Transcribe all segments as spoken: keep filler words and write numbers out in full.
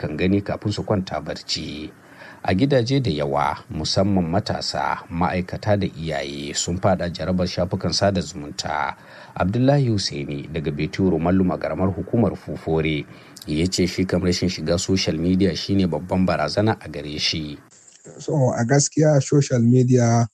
kan gani kafin su kwanta barci. A gidaje da yawa musamman matasa, ma'aikata da iyaye sun fada jarabar shafukan sada zumunta. Abdullahi Husaini daga Beturo Mallum a karamar hukumar Fufore ya ce shi kam rashin shiga social media shine babban barazana a gare shi. So a gaskiya social media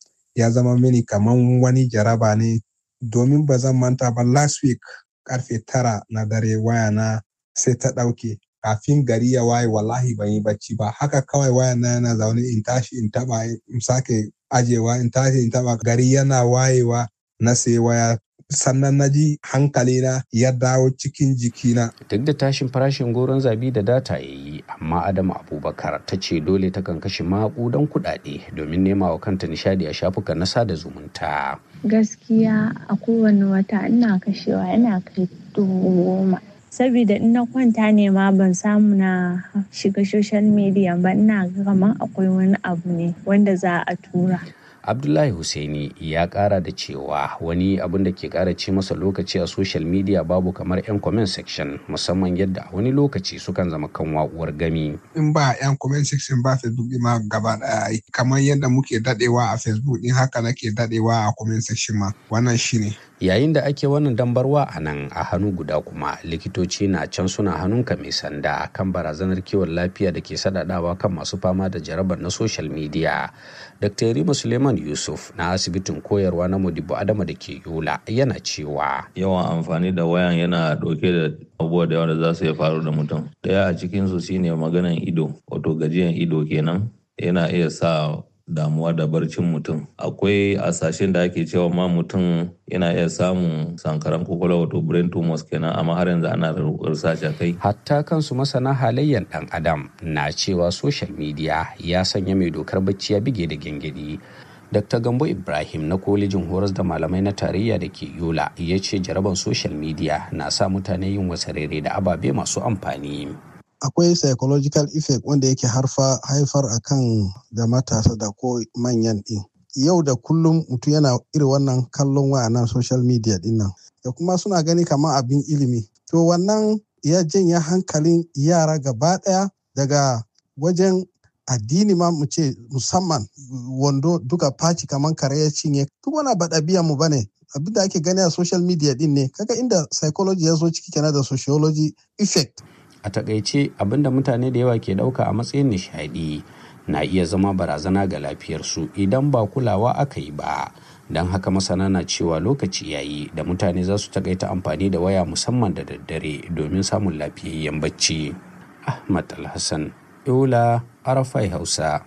ya zama mini kaman wani jaraba ne, domin ba zan manta ba last week karfe tara na dare waya na sai ta ɗauke. Kafin gari ya waye wallahi ban yi bacci ba, haka kawai waya na yana zaune in tashi in taba in sake ajewa in tashi in taba, gari yana wayewa na sai waya, sannan na ji hankali na ya dawo cikin jikina. Duk da tashin farashin goron zabi da data ya yi, amma Adamu Abubakar ta ce dole ta kan kashe maƙudan kuɗaɗe domin nema wa kanta nishadi a shafukan na sada zumunta. Gaskiya a kowane wata ina kashewa ina kai dubu goma. Saboda in na kwanta ne ma ban samu na shiga social media ba, ina kamar akwai wani abu ne wanda za a tura. Abdullahi Husaini ya kara da cewa wani abin da ke kara ci masa lokaci a social media babu kamar 'yan comment section, musamman yadda wani lokaci sukan zama kan wa'uwar gami. In ba 'yan comment section ba Facebook ma gaba daya, kamar yadda muke dadewa a Facebook din haka nake dadewa a comment section ma, wannan shine. Yayin da ake wannan dambarwa a nan, a hannu guda kuma likitoci na can suna hannunka mai sanda kan barazanar kiwon lafiya da ke sadadawa kan masu fama da jarabar na social media. Dakta Yarima Suleiman Yusuf na asibitin koyarwa na Modibo Adama da ke Yola yana cewa yawan amfani da wayan yana dauke da abubuwa da yawa da za su iya faru da mutum. Daya a cikinsu shine maganan ido, wato gajiyan ido kenan, yana iya sa damuwa da barcin mutum. Akwai hasashen da ake cewa ma mutum yana iya samun sankaran kwakwalwa wato brain tumors kenan, amma har yanzu ana research a kai. Hatta kansu masana halayyar dan adam na cewa social media ya sanya mai dokar bacci ya bige da gengedi. Dakta Gambo Ibrahim na kolejin horas da malamai na tarayya da ke Yola ya ce jaraban social media na sa mutane yin wasarere da ababe masu amfani. Akwai psychological effect wanda yake harfa haifar akan da matasa da ko manyan din. Yau da kullum mutum yana irin wannan kallon waya nan social media din nan, da kuma suna gani kamar abin ilimi. To wannan ya janye hankalin yara gaba daya daga wajen addini ma mu ce, musamman wando duka faci kamar kare ya cinye. Duk wani ba ɗabi'a mu bane. Abin da ake gani a social media din ne, kaga inda psychology ya zo ciki kenan da sociology effect. A takaice abinda mutane da yawa ke dauka a matsayin nishadi na iya zama barazana ga lafiyarsu idan ba kulawa aka yi ba. Don haka masana na cewa lokaci yayi da mutane za su takaita amfani da waya musamman da daddare domin samun lafiyayyen bacci. Ahmad Alhassan, Yola, Arafai Hausa.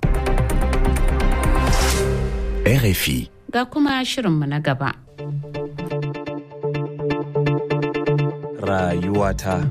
R F I. Ga kuma shirinmu na gaba. Rayuwata.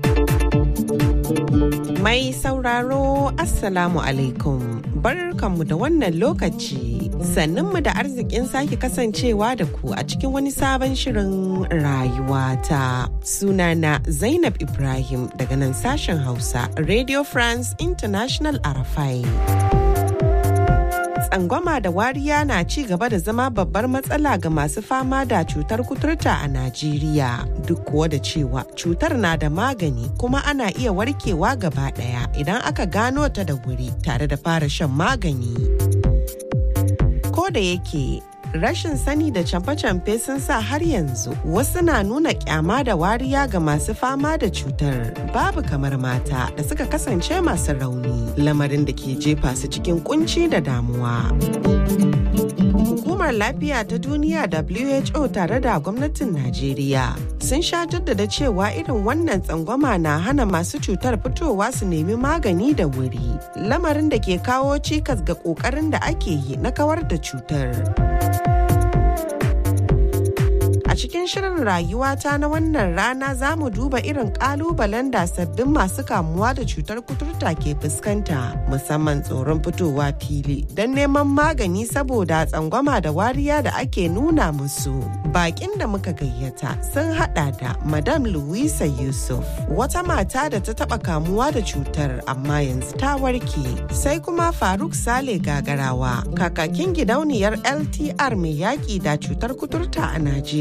Mai sauraro Assalamu alaikum, barkanmu da wannan lokaci, sannunmu da arzikin sake kasancewa da ku a cikin wani sabon shirin rayuwata. Sunana Zainab Ibrahim daga nan sashen Hausa Radio France International Arafai. Tsangwama da wariya na ci gaba da zama babbar matsala ga masu fama da cutar kuturta a Najeriya. Duk kuwa da cewa cutar na da magani kuma ana iya warkewa gaba ɗaya idan aka gano ta da wuri tare da fara shan magani. Ko da yake rashin sani da camfe-camfe sun sa har yanzu wasu na nuna kyama da wariya ga masu fama da cutar, babu kamar mata da suka kasance masu rauni, lamarin da ke jefa su cikin kunci da damuwa. Hukumar Lafiya ta Duniya W H O tare da gwamnatin Najeriya sun sha jaddada cewa irin wannan tsangwama na hana masu cutar fitowa su nemi magani da wuri, lamarin da ke kawo cikas ga ƙoƙarin da ake yi na kawar da cutar. A cikin shirin rayuwata na wannan rana za mu duba irin kalubalen da sabbin masu kamuwa da cutar kuturta ke fuskanta, musamman tsoron fitowa fili don neman magani saboda tsangwama da wariya da ake nuna musu. Bakin da muka gayyata sun hada da Madam Louisa Yusuf, wata mata da ta taba kamuwa da cutar amma yanzu ta warke, sai kuma Faruk Sale Gagarawa, kakakin gidauniyar L T R mai yaki da cutar kuturta a Najeriya.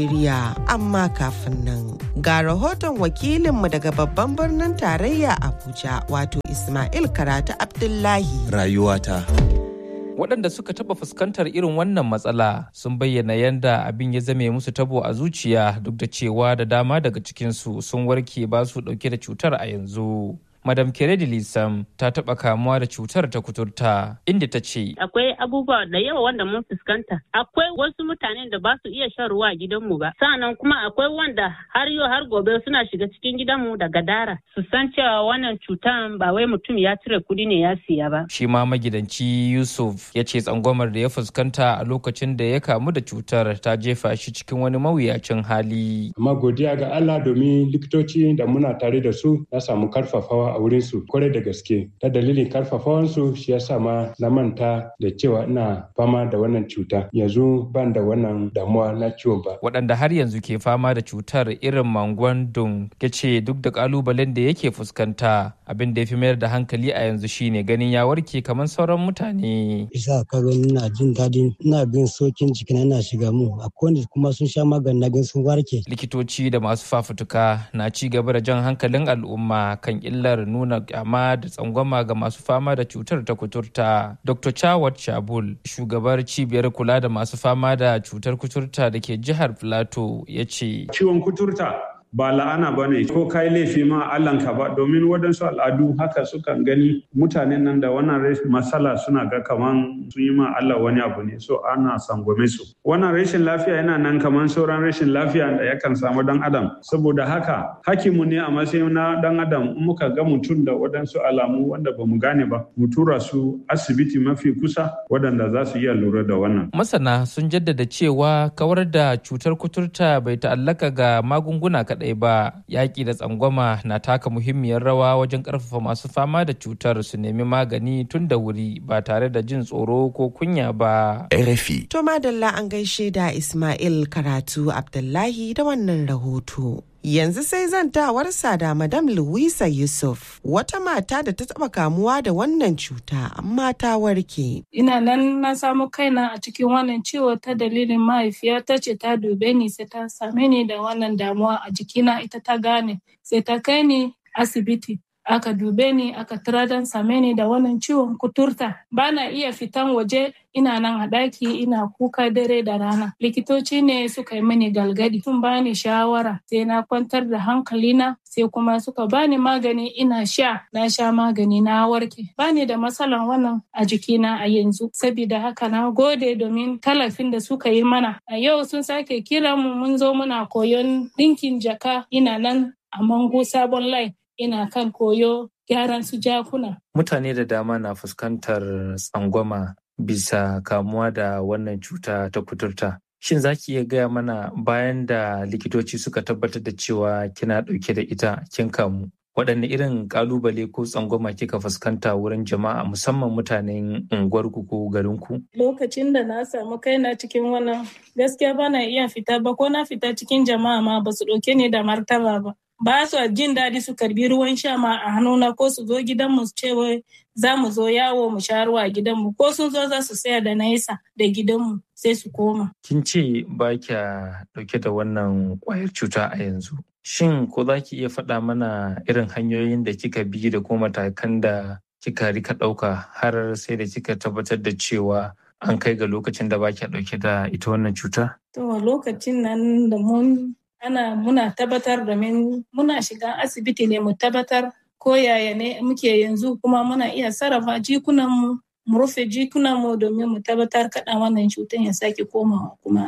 gaba. Amma kafin nan ga rahoton wakilinmu daga babban birnin tarayya Abuja wato Ismail Karatu Abdullahi. Rayuwata. Waɗanda suka taɓa fuskantar irin wannan matsala sun bayyana yadda abin ya zame musu tabo a zuciya duk da cewa da dama daga cikinsu sun warke ba su ɗauke da cutar a yanzu. Madam Keredi Lisam ta taɓa kamuwa da cutar ta kuturta inda ta ce. Akwai abubuwa da yawa wanda mun fuskanta. Akwai wasu mutanen da ba su iya shan ruwa a gidanmu ba. Sa'annan kuma akwai wanda har yau har gobe suna shiga cikin gidanmu da gadara. Su san cewa wannan cutar ba wai mutum ya cire kuɗi ne ya siya ba. Shi ma magidanci Yusuf ya ce tsangwamar da ya fuskanta a lokacin da ya kamu da cutar ta jefa shi cikin wani mawuyacin hali. Amma godiya ga Allah domin likitoci da muna tare da su na samu karfafawa a wurin su kwarai da gaske. Ta dalilin karfafawansu shi ya sa ma na manta da cewa ina fama da wannan cuta. Yanzu ban da wannan damuwa na ciwon ba. Waɗanda har yanzu ke fama da cutar irin Mangon Dung ya ce duk da kalubalen da yake fuskanta abin da ya fi mayar da hankali a yanzu shine ganin ya warke kamar sauran mutane. Isa ka gani ina jin daɗin ina bin sokin jikina ina shiga mu akwai wanda kuma sun sha magani na gan sun warke. Likitoci da masu fafutuka na ci gaba da jan hankalin al'umma kan illar nuna kyama da tsangwama ga masu fama da cutar ta kuturta. Doctor Chawat Shabul, shugabar cibiyar kula da masu fama da cutar kuturta da ke jihar Plateau, ya ce. Ciwon kuturta ba la'ana ba ne ko kai laifi ma Allahnka ba domin waɗansu al'adu haka sukan gani mutanen nan da wannan rashin matsala suna ga kaman sun yi ma Allah wani abu ne so ana sangwame su. Wannan rashin lafiya yana nan kaman sauran rashin lafiya da yakan samu dan adam saboda haka hakimu ne a matsayin na dan adam muka ga mutum da waɗansu alamu wanda ba mu gane ba mu tura su asibiti mafi kusa waɗanda za su iya lura da wannan. Masana sun jaddada cewa kawar da cutar kuturta bai ta'allaka ga magunguna kaɗai ba, yaƙi da tsangwama na taka muhimmiyar rawa wajen ƙarfafa masu fama da cutar su nemi magani tun da wuri ba tare da jin tsoro ko kunya ba. R F I. To madalla an gaishe da Ismail Karatu Abdullahi da wannan rahoto. Yanzu sai zantawarsa da Madam Louisa Yusuf, wata mata da ta taɓa kamuwa da wannan cuta amma ta warke. Ina nan na samu kaina a cikin wannan ciwo ta dalilin mahaifiya ta ce ta dube ni sai ta same ni da wannan damuwa a jikina ita ta gane sai ta kai ni asibiti. Aka dube ni aka tura don same ni da wannan ciwon kuturta. Bana iya fitan waje ina nan a ɗaki ina kuka dare da rana. Likitoci ne suka yi mini galgadi sun bani shawara sai na kwantar da hankalina sai kuma suka bani magani ina sha na sha magani na warke. Bani da matsalan wannan a jikina a yanzu saboda haka na gode domin talafin da suka yi mana. A yau sun sake kira mu mun zo muna koyon ɗinkin jaka ina nan a Mangu Sabon Lai. Ina kan koyo gyaran su jakuna. Mutane da dama na fuskantar tsangwama bisa kamuwa da wannan cuta ta kuturta. Shin za ki iya gaya mana bayan da likitoci suka tabbatar da cewa kina ɗauke da ita kin kamu? Waɗanne irin ƙalubale ko tsangwama kika fuskanta wurin jama'a musamman mutanen unguwarku ko garinku? Lokacin da na samu kaina cikin wannan gaskiya bana iya fita ba ko na fita cikin jama'a ma ba su ɗauke ni da martaba ba. Ba su jin daɗi su karbi ruwan sha ma a hannuna ko su zo gidanmu su ce wai za mu zo yawo mu sha ruwa a gidanmu ko sun zo za su tsaya da nesa da gidanmu sai su koma. Kin ce ba kya ɗauke da wannan ƙwayar cuta a yanzu. Shin ko za ki iya faɗa mana irin hanyoyin da kika bi da kuma matakan da kika rika ɗauka har sai da kika tabbatar da cewa an kai ga lokacin da ba kya ɗauke da ita wannan cuta? To lokacin nan da mun ana muna tabbatar da muna shiga asibiti ne mu tabbatar ko yaya ne muke yanzu kuma muna iya sarrafa jikunanmu mu rufe jikunanmu domin mu tabbatar kada wannan cutar ya sake komawa kuma.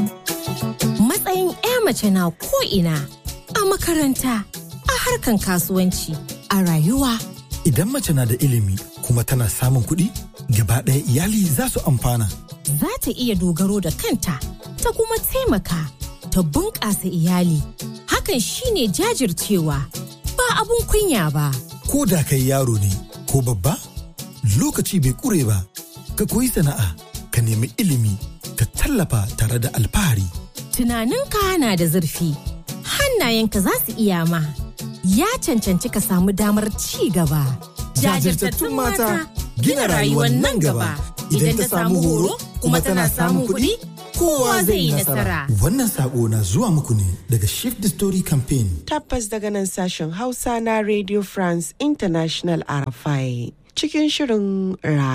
Matsayin 'ya mace na ko'ina a makaranta a harkan kasuwanci a rayuwa. Idan mace na da ilimi kuma tana samun kuɗi gaba ɗaya iyali za su amfana. Za ta iya dogaro da kanta ta kuma taimaka ta bunƙasa iyali. Hakan shine jajircewa ba abun kunya ba. Ko da kai yaro ne ko babba, lokaci bai ƙure ba. Ka koyi sana'a, ka nemi ilimi, ka tallafa tare da alfahari. Tunaninka na da zurfi, hannayenka za su iya ma. Ya cancanci ka samu damar ci gaba. Jajirtattun mata gina rayuwar nan gaba. Idan ta samu horo kuma tana samun kuɗi, kowa zai yi nasara. Wannan sako na zuwa muku ne daga Shift the Story Campaign. Tabbas daga nan sashen Hausa na Radio France International R F I. Cikin shirin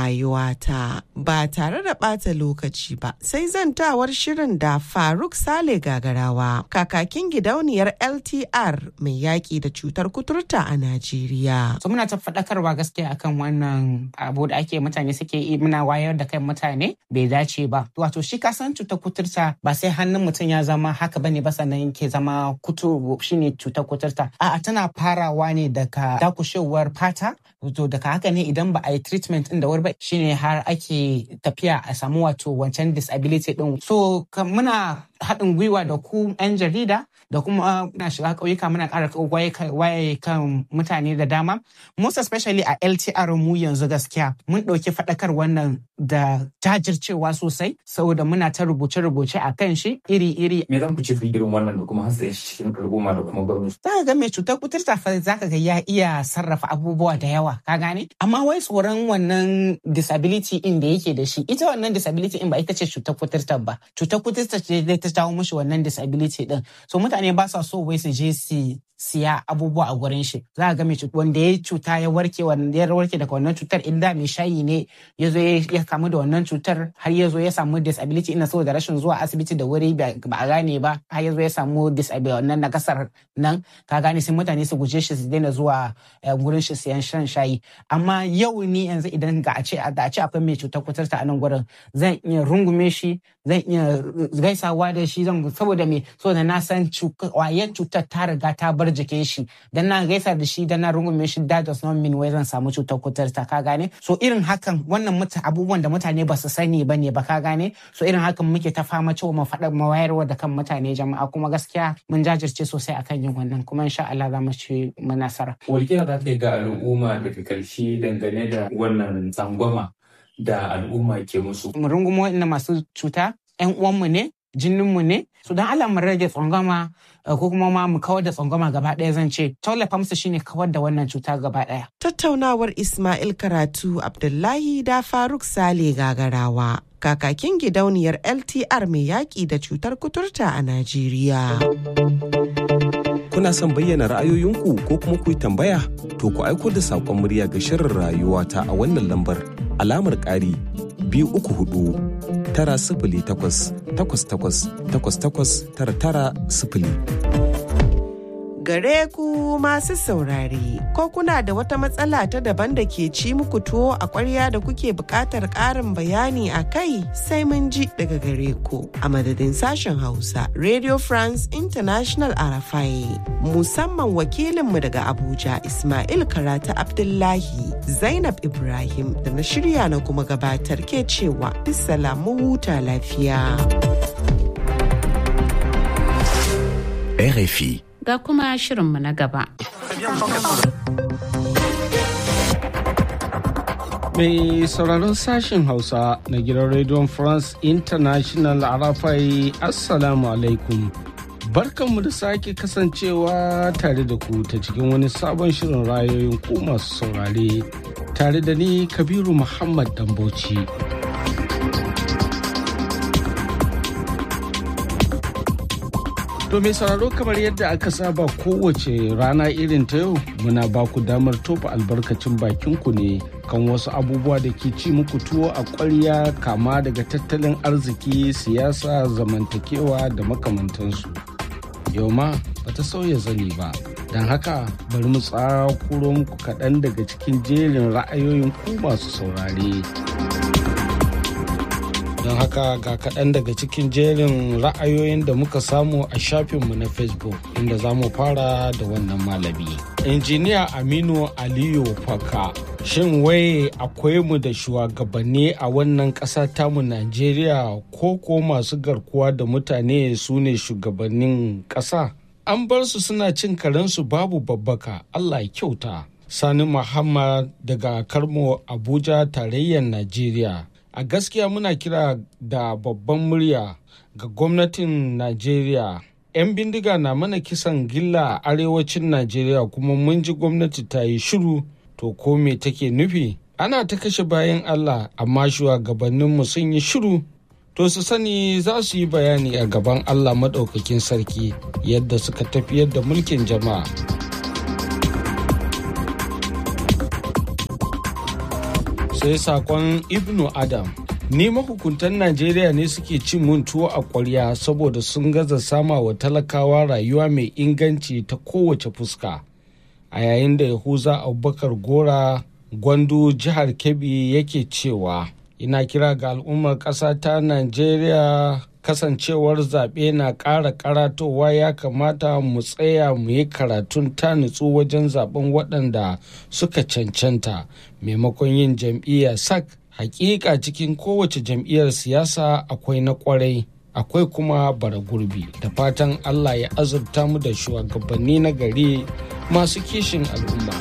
rayuwata ba tare da ɓata lokaci ba sai zantawar shirin da Faruk Sale Gagarawa kakakin gidauniyar L T R mai yaƙi da cutar kuturta a Najeriya. So muna ta faɗakarwa gaskiya akan wannan abu da ake mutane suke yi, muna wayar da kan mutane bai dace ba. Wato shi kasan cutar kuturta ba sai hannun mutum ya zama haka bane ba sannan ke zama kuturu shine cutar kuturta. A'a tana farawa ne daga dakushewar fata, to daga haka ne idan ba a yi treatment ɗin da wuri ba shine har ake tafiya a samu wato wancan disability ɗin. So muna haɗin gwiwa da ku 'yan jarida da kuma na shiga ƙauyuka muna ƙara waye kan mutane da dama. Most especially a L T R mu yanzu gaskiya mun ɗauki faɗakar wannan da jajircewa sosai saboda muna ta rubuce-rubuce a kan shi iri-iri. Me zan fice irin wannan da kuma hasa shi cikin al'umma da kuma gwamnati? Za ka ga mai cutar kuturta fa za ka ga ya iya sarrafa abubuwa da yawa, ka gane? Amma wai tsoron wannan disability in da yake da shi, ita wannan disability in ba ita ce cutar kuturta ba. Cutar kuturta ce dai ta jawo mishi wannan disability din. So mutane ba sa so wai su je su siya abubuwa a gurin shi. Za a ga mai cuta wanda ya cuta ya warke wanda ya warke daga wannan cutar, inda mai shayi ne ya zo ya kamu da wannan cutar har ya zo ya samu disability ina saboda rashin zuwa asibiti da wuri ba a gane ba har ya zo ya samu disability wannan nakasar nan, ka gane sai mutane su guje shi su daina zuwa gurin shi siyan shan shayi. Amma yau ni yanzu idan ga a ce da a ce akwai mai cutar kuturta a nan gurin zan iya rungume shi, zan iya gaisawa da shi, zan saboda me saboda na san kwayar cutar ta riga ta bar jikin shi, dan na gaisa da shi dan na rungume shi, that does not mean wai zan samu cutar kuturta, ka gane? So irin hakan wannan muta abubuwan da mutane ba su sani ba ne ba, ka gane? So irin hakan muke ta fama cewa mu faɗa mu wayarwa da kan mutane jama'a, kuma gaskiya mun jajirce sosai akan yin wannan kuma insha Allah za mu ci mu nasara. Walƙiya za ta yi ga al'umma daga ƙarshe dangane da wannan tsangwama da al'umma ke musu. Mu rungumo inda masu cuta 'yan uwanmu ne, jininmu ne, su don Allah mu rage tsangwama ko kuma ma mu kawar da tsangwama gaba ɗaya, zan ce tallafa musu shine kawar da wannan cuta gaba ɗaya. Tattaunawar Ismail Karatu Abdullahi da Faruk Sale Gagarawa, kakakin gidauniyar L T R mai yaƙi da cutar kuturta a Najeriya. Kuna son bayyana ra'ayoyinku ko kuma ku yi tambaya? To ku aiko da saƙon murya ga shirin rayuwata a wannan lambar alamar ƙari biyu uku hudu tara sifili takwas takwas takwas takwas takwas tara tara sifili. Gare ku masu saurare, ko kuna da wata matsala ta daban da ke ci muku tuwo a ƙwarya da kuke buƙatar ƙarin bayani a kai, sai mun ji daga gare ku. A madadin sashen Hausa, Radio France International R F I, musamman wakilinmu daga Abuja Ismail Karatu Abdullahi, Zainab Ibrahim da na shirya na kuma gabatar ke cewa bisalamu huta lafiya. R F I. Ga kuma shirinmu na gaba. Mai sauraron sashen Hausa na gidan Radio France International R F I, Assalamu alaikum. Barkanmu da sake kasancewa tare da ku ta cikin wani sabon shirin rayoyin ku masu saurare, tare da ni Kabiru Muhammad Dambauci. To mai sauraro, kamar yadda aka saba kowace rana irin ta yau muna ba ku damar tofa albarkacin bakinku ne kan wasu abubuwa da ke ci muku tuwo a ƙwarya, kama daga tattalin arziki, siyasa, zamantakewa da makamantansu. Yau ma bata sauya zani ba, don haka bari mu tsakuro muku kaɗan daga cikin jerin ra'ayoyin ku masu saurare. Don haka ga kaɗan daga cikin jerin ra'ayoyin da muka samu a shafinmu na Facebook, inda za mu fara da wannan malami. Injiniya Aminu Aliyu Faka, shin wai akwai mu da shugabanni a wannan ƙasa tamu Najeriya, ko ko masu garkuwa da mutane su ne shugabannin ƙasa? An bar su suna cin karensu babu babbaka, Allah ya kyauta. Sani Muhammad daga Karmo, Abuja, tarayyar Najeriya. A gaskiya muna kira da babban murya ga gwamnatin Najeriya. 'Yan bindiga na mana kisan gilla a arewacin Najeriya kuma mun ji gwamnati ta yi shiru, to ko me take nufi? Ana ta kashe bayan Allah amma shugabanninmu sun yi shiru. to su sani za su yi bayani a gaban Allah maɗaukakin sarki yadda suka tafiyar da mulkin jama'a. Sai sakon Ibnu Adam, ni mahukuntan Najeriya ne suke cin mun tuwo a ƙwarya saboda sun gaza sama wa talakawa rayuwa mai inganci ta kowace fuska. A yayin da Yahuza Abubakar Gora Gwandu jihar Kebbi yake cewa, ina kira ga al'ummar ƙasa ta Najeriya kasancewar zaɓe na ƙara karatowa ya kamata mu tsaya mu yi karatun ta nutsu wajen zaɓen waɗanda suka cancanta maimakon yin jam'iyya sak. Hakika cikin kowace jam'iyyar siyasa akwai na ƙwarai akwai kuma bara gurbi, da fatan Allah ya azurta mu da shugabanni na gari masu kishin al'umma.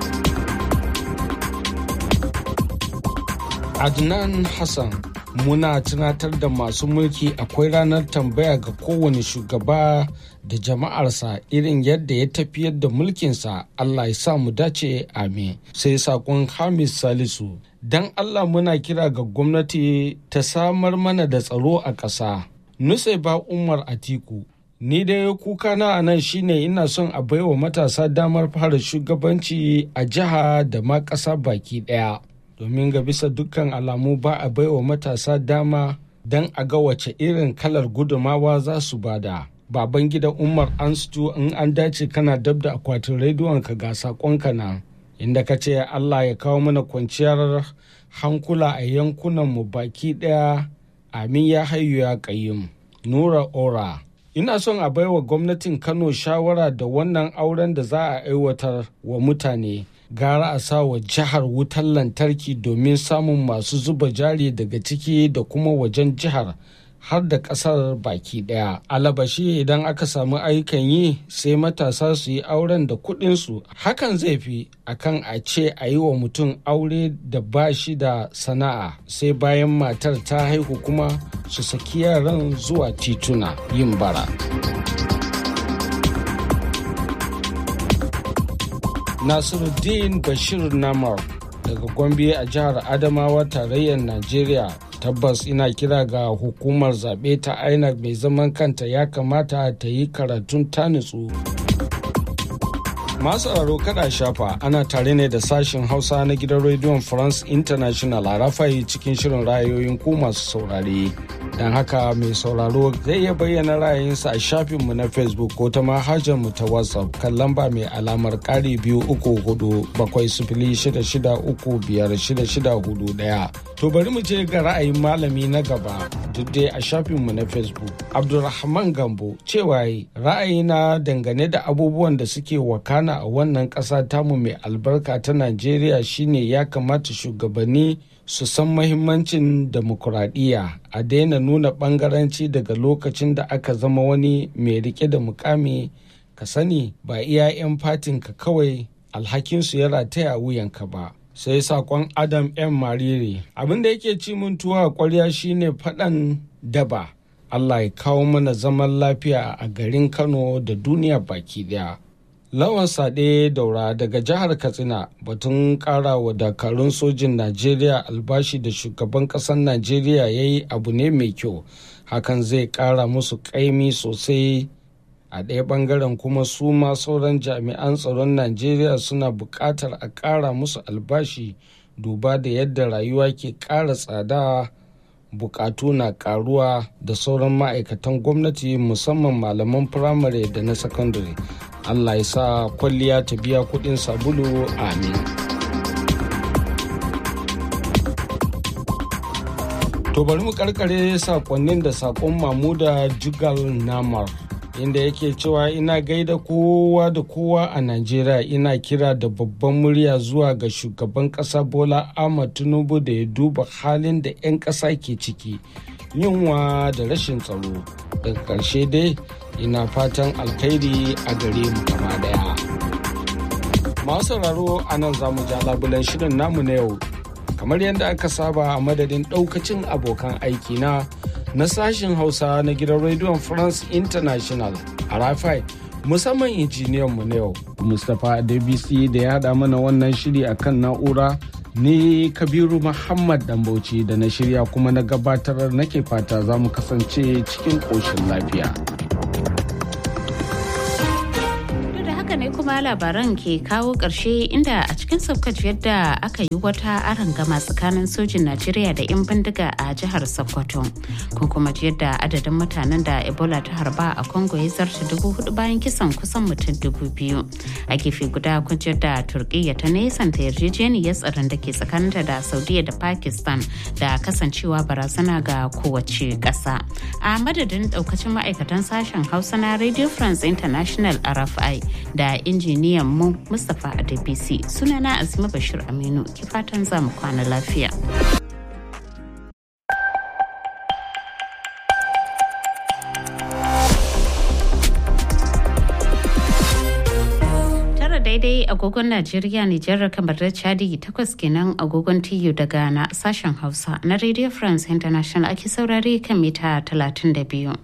Adnan Hassan, muna tunatar da masu mulki akwai ranar tambaya ga kowane shugaba da jama'arsa irin yadda ya tafiyar da mulkinsa. Allah ya sa mu dace, amin. Sai sakon Hamis Salisu, dan Allah muna kira ga gwamnati ta samar mana da tsaro a ƙasa. Nusaiba Umar Atiku, ni dai kuka na a nan shine ina son a baiwa matasa damar fara shugabanci a jiha da ma ƙasa baki ɗaya. Domin ga bisa dukkan alamu ba a baiwa matasa dama don a ga wace irin kalar gudumawa za su bada. Baban gida Umar Anstu, in an dace kana dab da akwatin rediyon ka ga sakonka na inda ka ce Allah ya kawo mana kwanciyar hankula a yankunan mu baki daya, amin ya hayyu ya qayyum. Nura Ora, ina son a baiwa gwamnatin Kano shawara da wannan auren da za a aiwatar wa mutane gara a sa wa jihar wutar lantarki domin samun masu zuba jari daga ciki da kuma wajen jihar har da kasar baki daya. Alabashi idan aka samu ayyukan yi sai matasa su yi auren da kudinsu, hakan zai fi akan a ce a yi wa mutum aure da ba shi da sana'a sai bayan matar ta haihu kuma su saki yaran zuwa tituna yin bara. Nasiruddin Bashir Namar daga Gombe a jihar Adamawa tarayyar Najeriya, tabbas ina kira ga hukumar zaɓe ta I N E C mai zaman kanta ya kamata ta yi karatun ta nutsu. Masu sauraro kada shafa ana tare ne da sashen Hausa na gidan rediyon France International a Rafai cikin shirin ra'ayoyin ku masu saurare. Don haka mai sauraro zai iya bayyana ra'ayinsa a shafinmu na Facebook ko ta manhajarmu ta WhatsApp kan lamba mai alamar ƙari biyu uku hudu bakwai sifili shida shida uku biyar shida shida hudu ɗaya. To bari mu je ga ra'ayin malami na gaba duk dai a shafinmu na Facebook. Abdulrahman Gambo cewa ra'ayina dangane da abubuwan da suke wakana a wannan ƙasa tamu mai albarka ta Najeriya shine ya kamata shugabanni su san mahimmancin demokuraɗiyya, a daina nuna ɓangaranci daga lokacin da aka zama wani mai rike da mukami. Ka sani ba iya 'yan fatinka kawai alhakinsu ya rataya a wuyanka ba. Sai sakon Adam M. Mariri, abin da yake ci mun tuwa a ƙwarya shine faɗan daba. Allah ya kawo mana zaman lafiya a garin Kano da duniya baki daya. Lawan Sade Daura daga jihar Katsina, batun ƙara wa dakarun sojin Najeriya albashi da shugaban ƙasar Najeriya ya yi abu ne mai kyau. Hakan zai ƙara musu ƙaimi sosai. A ɗaya ɓangaren kuma su ma sauran jami'an tsaron Najeriya suna buƙatar a ƙara musu albashi duba da yadda rayuwa ke ƙara tsada, buƙatu na ƙaruwa da sauran ma'aikatan gwamnati musamman malaman firamare da na sakandare. Allah ya sa kwalliya ta biya kuɗin sabulu, amin. To bari mu karkare sakonnin da sakon Mamuda Jugal Namar, inda yake cewa ina gaida kowa da kowa a Najeriya, ina kira da babban murya zuwa ga shugaban ƙasa Bola Ahmed Tinubu da ya duba halin da 'yan ƙasa ke ciki, yunwa da rashin tsaro. Daga ƙarshe dai ina fatan alkhairi a gare mu gaba daya. Masu sauraro a nan za mu ja labulan shirin namu na yau. Kamar yadda aka saba a madadin ɗaukacin abokan aiki na na sashen Hausa na gidan rediyon France International a Rafai, musamman injiniyan mu na yau Mustapha Debisi da ya haɗa mana wannan shiri akan na'ura, Ni Kabiru Muhammad Dambauci da na shirya kuma na gabatar nake fata za mu kasance cikin ƙoshin lafiya. Ne kuma labaran ke kawo ƙarshe inda a cikin saukaci yadda aka yi wata arangama tsakanin sojin Najeriya da 'yan bindiga a jihar Sokoto. Kun kuma ji yadda adadin mutanen da Ebola ta harba a Congo ya zarta dubu hudu bayan kisan kusan mutum dubu biyu. A gefe guda kun ji yadda Turkiyya ta nesanta yarjejeniyar tsaron da ke tsakaninta da Saudiya da Pakistan da kasancewa barazana ga kowace ƙasa. A madadin ɗaukacin ma'aikatan sashen Hausa na Radio France International R F I da da injiniyan mu Mustapha Adebisi, sunana Azima Bashir Aminu, ki fatan za mu kwana lafiya. Tara daidai agogon Najeriya, Nijar, kamar da Chadi, takwas kenan agogon T U da Ghana, sashen Hausa na Radio France International ake saurare kan mita talatin da biyu.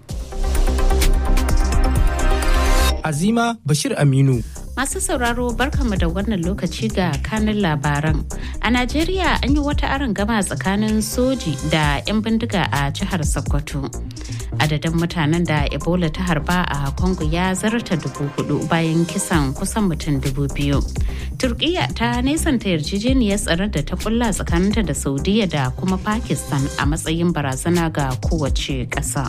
Azima Bashir Aminu. Masu sauraro barkanmu da wannan lokaci ga kanin labaran. A Najeriya an yi wata arangama tsakanin soji da 'yan bindiga a jihar Sokoto. Adadin mutanen da Ebola ta harba a Congo ya zarta dubu hudu bayan kisan kusan mutum dubu biyu. Turkiyya ta nesanta yarjejeniyar tsaron da ta kulla tsakaninta da Saudiya da kuma Pakistan a matsayin barazana ga kowace ƙasa.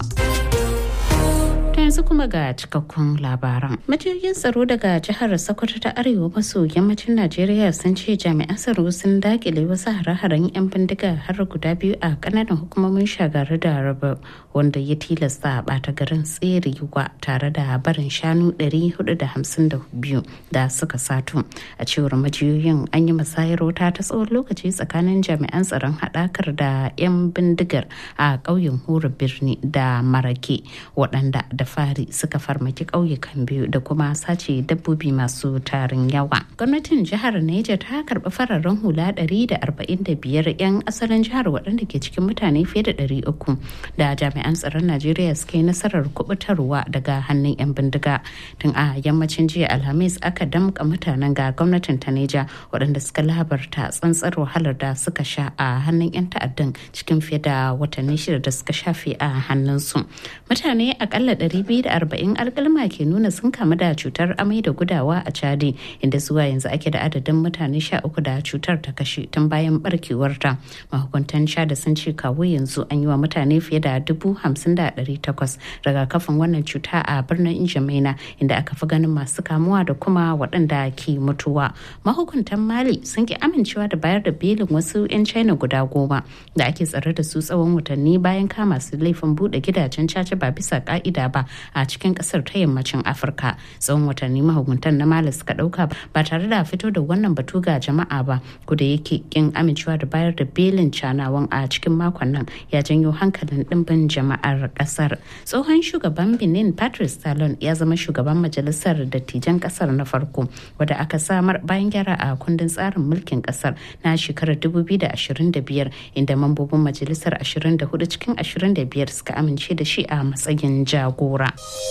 Yanzu kuma ga cikakkun labaran. Majiyoyin tsaro daga jihar Sokoto ta arewa maso yammacin Najeriya sun ce jami'an tsaro sun dakile wasu hare-haren 'yan bindiga har guda biyu a kananan hukumomin Shagari da Raba, wanda ya tilasta a bata garin tserewa tare da barin shanu ɗari hudu da hamsin da biyu da suka sato. A cewar majiyoyin an yi musayar wuta ta tsawon lokaci tsakanin jami'an tsaron haɗakar da 'yan bindigar a ƙauyen Hura Birni da Marake, waɗanda da fari suka farmaki ƙauyukan biyu da kuma sace dabbobi masu tarin yawa. Gwamnatin jihar Neja ta karɓi fararen hula ɗari da arba'in da biyar 'yan asalin jihar waɗanda ke cikin mutane fiye da ɗari uku da jami'an tsaron Najeriya suka yi nasarar kubutarwa daga hannun 'yan bindiga. Tun a yammacin jiya Alhamis aka damƙa mutanen ga gwamnatin ta Neja waɗanda suka labarta tsantsar wahalar da suka sha a hannun 'yan ta'addan cikin fiye da watanni shida da suka shafe a hannunsu. Mutane akalla ɗari biyu da arba'in alkalma ke nuna sun kamu da cutar amai da gudawa a Chadi, inda zuwa yanzu ake da adadin mutane sha uku da cutar ta kashe tun bayan barkewarta. Mahukuntan Chad sun ce kawo yanzu an yi wa mutane fiye da dubu hamsin da ɗari takwas rigakafin wannan cuta a birnin Injamaina, inda aka fi ganin masu kamuwa da kuma waɗanda ke mutuwa. Mahukuntan Mali sun ki amincewa da bayar da belin wasu 'yan China guda goma da ake tsare da su tsawon watanni bayan kama su laifin buɗe gidajen caca ba bisa ka'ida ba a cikin kasar ta yammacin Afirka. Tsawon watanni mahukuntan na Mali suka dauka ba tare da fito da wannan batu ga jama'a ba, kuda yake kin amincewa da bayar da belin canawan a cikin makon nan ya janyo hankalin dimbin jama'ar kasar. Tsohon shugaban Benin Patrice Talon ya zama shugaban majalisar dattijan kasar na farko wadda aka samar bayan gyara a kundin tsarin mulkin kasar na shekarar dubu biyu da ashirin da biyar, inda mambobin majalisar ashirin da hudu cikin ashirin da biyar suka amince da shi a matsayin jagora.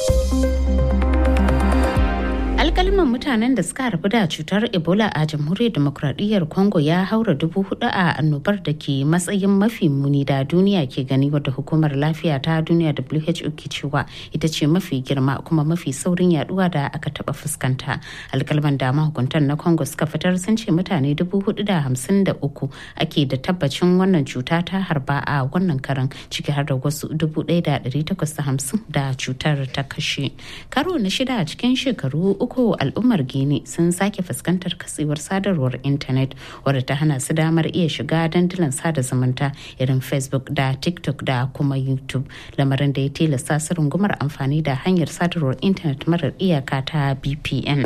Alƙalman mutanen da suka harbu da cutar Ebola a jamhuriyar demokradiyyar Congo ya haura dubu hudu a annobar da ke matsayin mafi muni da duniya ke gani, wadda hukumar lafiya ta duniya W H O ke cewa ita ce mafi girma kuma mafi saurin yaduwa da aka taba fuskanta. Alƙalman da mahukuntan na Congo suka fitar sun ce mutane dubu hudu da hamsin da uku ake da tabbacin wannan cuta ta harba a wannan karan, ciki har da wasu dubu ɗaya da ɗari takwas da hamsin da cutar ta kashe. Karo na shida a cikin shekaru uku ko al'ummar Gini sun sake fuskantar katsewar sadarwar intanet wadda ta hana su damar iya shiga dandulan sada zumunta irin Facebook da TikTok da kuma YouTube, lamarin da ya tilasta su rungumar amfani da hanyar sadarwar intanet marar iyaka ta V P N.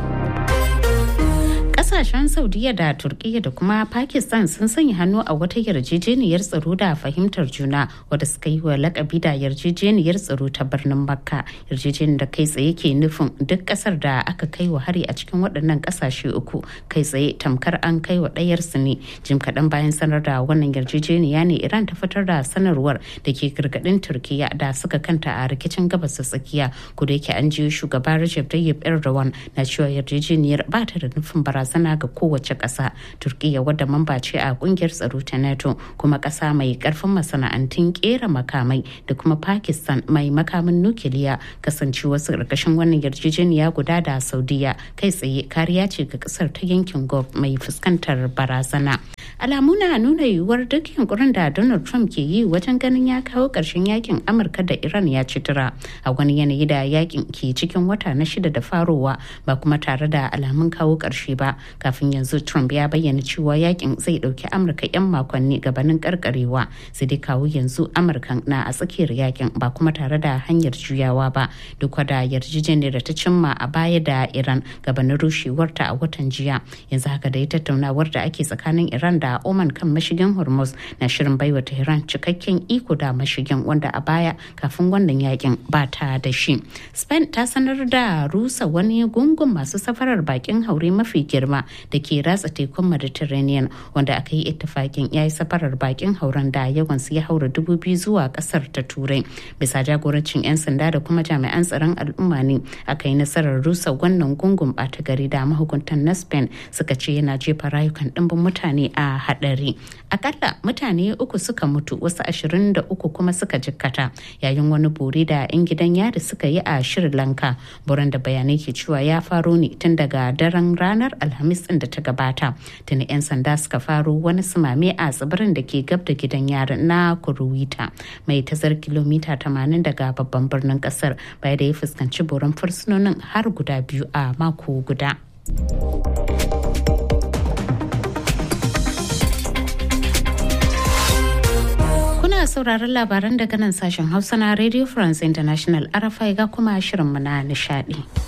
Kasashen Saudiya da Turkiyya da kuma Pakistan sun sanya hannu a wata yarjejeniyar tsaro da fahimtar juna wadda suka yi wa lakabi da yarjejeniyar tsaro ta birnin Makka. Yarjejeniyar da kai tsaye ke nufin duk kasar da aka kai wa hari a cikin waɗannan kasashe uku kai tsaye tamkar an kai wa ɗayar su ne. Jim kaɗan bayan sanar da wannan yarjejeniya ne Iran ta fitar da sanarwar da ke gargaɗin Turkiyya da suka kanta a rikicin gabas ta tsakiya. Kuda yake an ji shugaba Recep Tayyip Erdogan na cewa yarjejeniyar ba ta da nufin bara barazana ga kowace ƙasa. Turkiyya wadda mamba ce a kungiyar tsaro ta NATO kuma ƙasa mai ƙarfin masana'antun ƙera makamai da kuma Pakistan mai makamin nukiliya kasance wasu ƙarƙashin wannan yarjejeniya guda da Saudiya kai tsaye kariya ce ga ƙasar ta yankin Gulf mai fuskantar barazana. Alamu na nuna yiwuwar duk yunkurin da Donald Trump ke yi wajen ganin ya kawo ƙarshen yakin Amurka da Iran ya ci tura a wani yanayi da yakin ke cikin wata na shida da farowa ba kuma tare da alamun kawo ƙarshe ba. Kafin yanzu Trump ya bayyana cewa yakin zai ɗauki Amurka 'yan makonni gabanin karkarewa, sai dai kawo yanzu Amurkan na a tsakiyar yakin ba kuma tare da hanyar juyawa ba duk da yarjejeniyar da ta cimma a baya da Iran gabanin rushewarta a watan jiya. Yanzu haka da tattaunawar da ake tsakanin Iran da Oman kan mashigin Hormuz na shirin baiwa Tehran cikakken iko da mashigin wanda a baya kafin wannan yakin ba ta da shi. Spain ta sanar da rusa wani gungun masu safarar bakin haure mafi girma da ke ratsa tekun Mediterranean wanda aka yi ittifakin ya yi safarar bakin hauren da yawansu ya haura dubu biyu zuwa kasar ta Turai. Bisa jagorancin 'yan sanda da kuma jami'an tsaron al'umma ne aka yi nasarar rusa wannan gungun ɓata gari da mahukuntan na Spain suka ce yana jefa rayukan ɗimbin mutane a haɗari. Akalla mutane uku suka mutu wasu ashirin da uku kuma suka jikkata yayin wani bore da 'yan gidan yari suka yi a Sri Lanka. Buran da bayanai ke cewa ya faro ne tun daga daren ranar Alhamis ɗin da ta gabata. Tuni 'yan sanda suka faro wani sumame a tsibirin da ke gab da gidan yarin na Kuruwita mai tazar kilomita tamanin daga babban birnin kasar baya da ya fuskanci boran fursunonin har guda biyu a mako guda. Kuna sauraron labaran daga nan sashen Hausa na Radio France International R F I ga kuma shirinmu na nishadi.